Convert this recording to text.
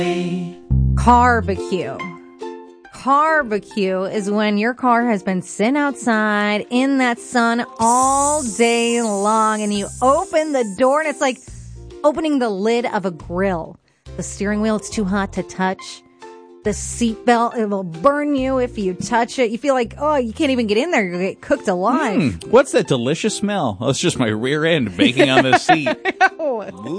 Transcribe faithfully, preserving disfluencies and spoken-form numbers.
Carbecue. Carbecue is when your car has been sitting outside in that sun all day long and you open the door and it's like opening the lid of a grill. The steering wheel, it's too hot to touch. The seatbelt, it will burn you if you touch it. You feel like, oh, you can't even get in there. You'll get cooked alive. Mm, what's that delicious smell? Oh, it's just my rear end baking on the seat. No.